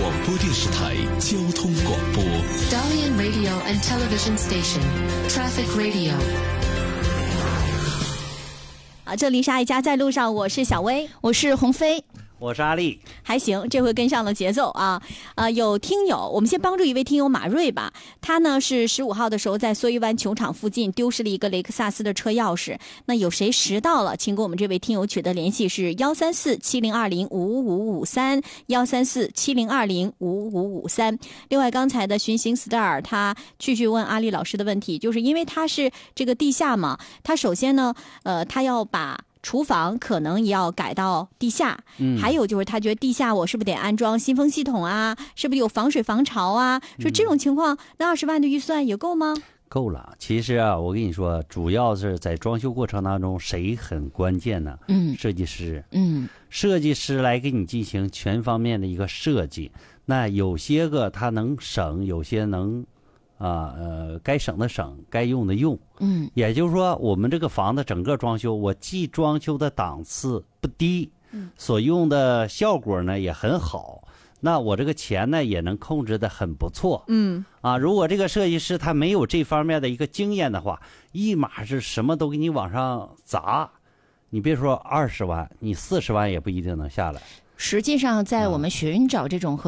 广播电视台交通广播。 Dalian Radio and Television Station, Traffic Radio。 这里是爱家在路上，我是小薇， 我是鸿飞， 我是阿丽。 还行，这回跟上了节奏啊！有听友，我们先帮助一位听友马瑞吧。他呢是15号的时候在蓑衣湾球场附近丢失了一个雷克萨斯的车钥匙。那有谁拾到了？请跟我们这位听友取得联系，是13470205553，13470205553。另外，刚才的寻星 Star 他继续问阿丽老师的问题，就是因为他是这个地下嘛，他首先呢，他要把厨房可能也要改到地下，还有就是他觉得地下我是不是得安装新风系统啊？是不是有防水防潮啊？说这种情况，那20万的预算也够吗？ 够了。其实啊，我跟你说，主要是在装修过程当中，谁很关键呢？设计师。设计师来给你进行全方面的一个设计。那有些个他能省，有些能。该省的省，该用的用。也就是说，我们这个房子整个装修，我既装修的档次不低，所用的效果呢也很好。那我这个钱呢也能控制的很不错。如果这个设计师他没有这方面的一个经验的话，一码是什么都给你往上砸，你别说20万，你40万也不一定能下来。 实际上，在我们寻找这种